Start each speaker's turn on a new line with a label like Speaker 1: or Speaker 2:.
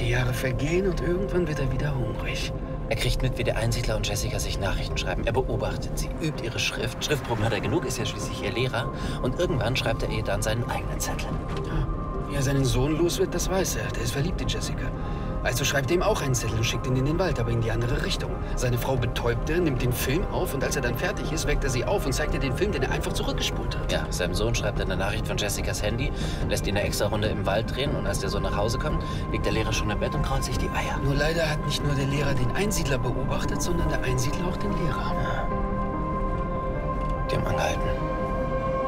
Speaker 1: Die Jahre vergehen und irgendwann wird er wieder hungrig.
Speaker 2: Er kriegt mit, wie der Einsiedler und Jessica sich Nachrichten schreiben. Er beobachtet sie, übt ihre Schrift. Schriftproben hat er genug, ist ja schließlich ihr Lehrer. Und irgendwann schreibt er ihr dann seinen eigenen Zettel.
Speaker 1: Ja. Wie er seinen Sohn los wird, das weiß er. Der ist verliebt in Jessica. Also schreibt er ihm auch einen Zettel und schickt ihn in den Wald, aber in die andere Richtung. Seine Frau betäubt er, nimmt den Film auf und als er dann fertig ist, weckt er sie auf und zeigt ihr den Film, den er einfach zurückgespult hat.
Speaker 2: Ja, seinem Sohn schreibt er eine Nachricht von Jessicas Handy, lässt ihn eine extra Runde im Wald drehen und als der Sohn nach Hause kommt, liegt der Lehrer schon im Bett und kraut sich die Eier.
Speaker 1: Nur leider hat nicht nur der Lehrer den Einsiedler beobachtet, sondern der Einsiedler auch den Lehrer.
Speaker 2: Ja. Die haben angehalten.